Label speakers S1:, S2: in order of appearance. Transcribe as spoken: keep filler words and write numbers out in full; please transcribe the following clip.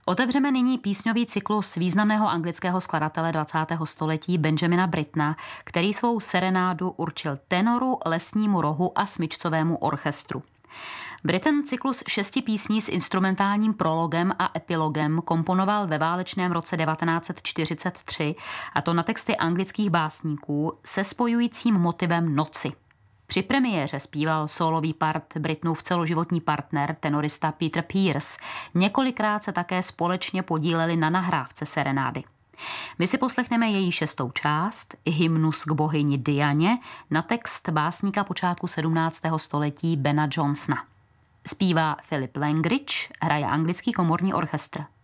S1: Otevřeme nyní písňový cyklus významného anglického skladatele dvacátého století Benjamina Brittona, který svou serenádu určil tenoru, lesnímu rohu a smyčcovému orchestru. Britten cyklus šesti písní s instrumentálním prologem a epilogem komponoval ve válečném roce devatenáct set čtyřicet tři, a to na texty anglických básníků se spojujícím motivem noci. Při premiéře zpíval sólový part Brittonův celoživotní partner, tenorista Peter Pears. Několikrát se také společně podíleli na nahrávce serenády. My si poslechneme její šestou část, hymnus k bohyni Dianě, na text básníka počátku sedmnáctého století Bena Jonsona. Zpívá Philip Langridge, hraje anglický komorní orchestr.